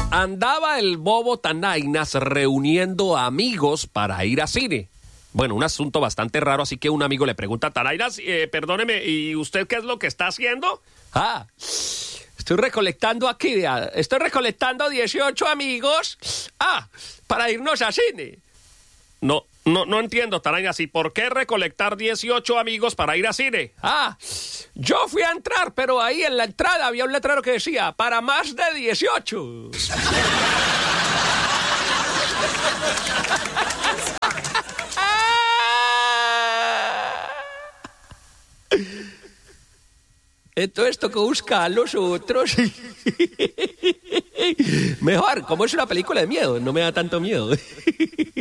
Andaba el bobo Tanainas reuniendo amigos para ir a cine. Bueno, un asunto bastante raro, así que un amigo le pregunta a Tanainas, perdóneme, ¿y usted qué es lo que está haciendo? Estoy recolectando 18 amigos, para irnos a cine. No entiendo, Tanainas, ¿y por qué recolectar 18 amigos para ir a cine? Yo fui a entrar, pero ahí en la entrada había un letrero que decía, para más de 18. Entonces tocó buscar a los otros. Mejor, como es una película de miedo, no me da tanto miedo.